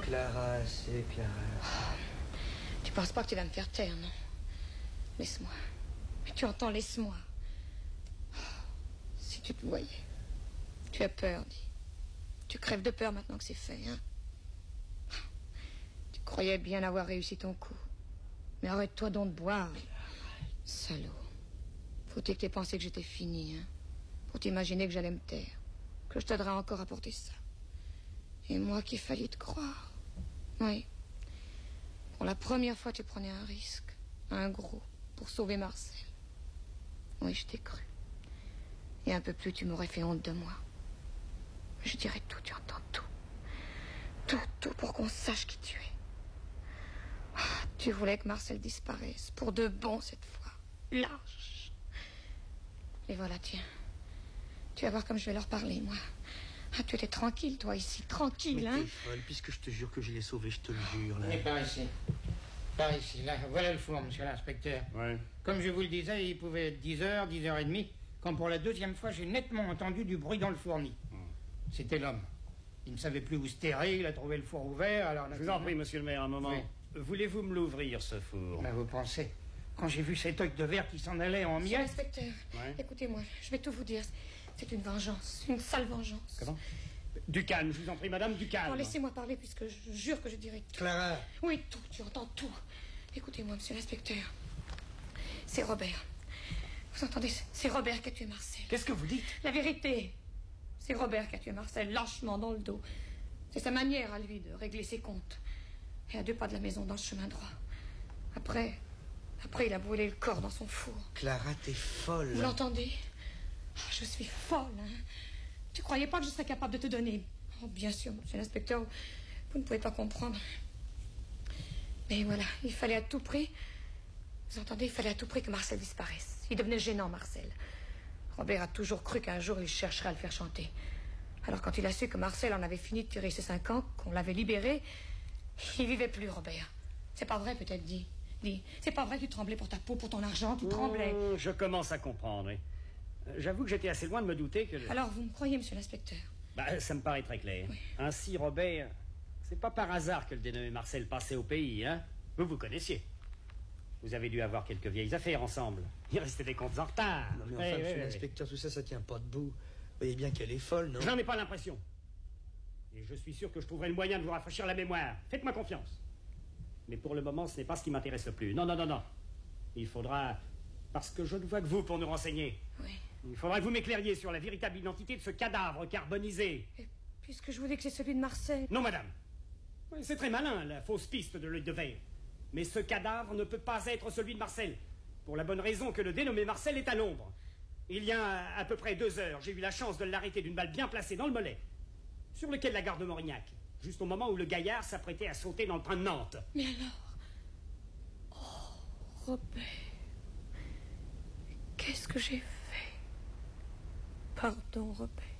Clara, c'est Clara. Tu penses pas que tu vas me faire taire, non? Laisse-moi. Mais tu entends, laisse-moi. Si tu te voyais. Tu as peur, dis. Tu crèves de peur maintenant que c'est fait, hein? Tu croyais bien avoir réussi ton coup. Mais arrête-toi donc de boire. Salaud. Faut-il que t'aies pensé que j'étais fini, hein? Pour t'imaginer que j'allais me taire. Que je t'aiderais encore à porter ça. Et moi qui failli te croire. Oui. Pour la première fois, tu prenais un risque. Un gros. Pour sauver Marcel. Oui, je t'ai cru. Et un peu plus, tu m'aurais fait honte de moi. Je dirais tout, tu entends tout. Tout pour qu'on sache qui tu es. Ah, tu voulais que Marcel disparaisse. Pour de bon, cette fois. Lâche. Et voilà, tiens. Tu vas voir comme je vais leur parler, moi. Ah, tu étais tranquille, toi, ici. Tranquille, mais hein? t'es folle, puisque je te jure que je l'ai sauvé, je te le jure, là. Mais par ici. Par ici, là. Voilà le four, monsieur l'inspecteur. Ouais. Comme je vous le disais, il pouvait être 10h, 10h30, quand pour la deuxième fois, j'ai nettement entendu du bruit dans le fourni. C'était l'homme. Il ne savait plus où se terrer, il a trouvé le four ouvert, alors... Je vous en prie, monsieur le maire, un moment. Oui. Voulez-vous me l'ouvrir, ce four? Ben, vous pensez, quand j'ai vu cet œil de verre qui s'en allait en Monsieur miettes... l'inspecteur, Ouais. écoutez-moi, je vais tout vous dire. C'est une vengeance, une sale vengeance. Comment? Du calme, je vous en prie, madame, du calme. Alors laissez-moi parler, puisque je jure que je dirai tout. Clara. Oui, tout, tu entends tout. Écoutez-moi, monsieur l'inspecteur. C'est Robert. Vous entendez? C'est Robert qui a tué Marcel. Qu'est-ce que vous dites? La vérité. C'est Robert qui a tué Marcel, lâchement dans le dos. C'est sa manière à lui de régler ses comptes. Et à 2 pas de la maison, dans le chemin droit. Après, il a brûlé le corps dans son four. Clara, t'es folle. Vous l'entendez? Oh, je suis folle, hein. Tu croyais pas que je serais capable de te donner? Oh, bien sûr, monsieur l'inspecteur, vous ne pouvez pas comprendre. Mais voilà, il fallait à tout prix... Vous entendez? Il fallait à tout prix que Marcel disparaisse. Il devenait gênant, Marcel. Robert a toujours cru qu'un jour il chercherait à le faire chanter. Alors quand il a su que Marcel en avait fini de tirer ses 5 ans, qu'on l'avait libéré, il vivait plus, Robert. C'est pas vrai, peut-être, dis. C'est pas vrai que tu tremblais pour ta peau, pour ton argent, tu tremblais. Je commence à comprendre, oui. J'avoue que j'étais assez loin de me douter que... Alors vous me croyez, monsieur l'inspecteur? Bah, ça me paraît très clair. Oui. Ainsi, Robert, c'est pas par hasard que le dénommé Marcel passait au pays, hein? Vous connaissiez. Vous avez dû avoir quelques vieilles affaires ensemble. Il restait des comptes en retard. Non, mais enfin, monsieur l'inspecteur, tout ça, ça tient pas debout. Vous voyez bien qu'elle est folle, non? J'en ai pas l'impression. Et je suis sûr que je trouverai le moyen de vous rafraîchir la mémoire. Faites-moi confiance. Mais pour le moment, ce n'est pas ce qui m'intéresse le plus. Non. Il faudra... Parce que je ne vois que vous pour nous renseigner. Oui. Il faudra que vous m'éclairiez sur la véritable identité de ce cadavre carbonisé. Et puisque je vous dis que c'est celui de Marcel... Non, madame. Oui, c'est très malin, la fausse piste de l'œil de verre. Mais ce cadavre ne peut pas être celui de Marcel. Pour la bonne raison que le dénommé Marcel est à l'ombre. Il y a à peu près 2 heures, j'ai eu la chance de l'arrêter d'une balle bien placée dans le mollet. Sur le quai de la gare de Morignac. Juste au moment où le gaillard s'apprêtait à sauter dans le train de Nantes. Mais alors... Oh, Robert... Qu'est-ce que j'ai fait? Pardon, Robert.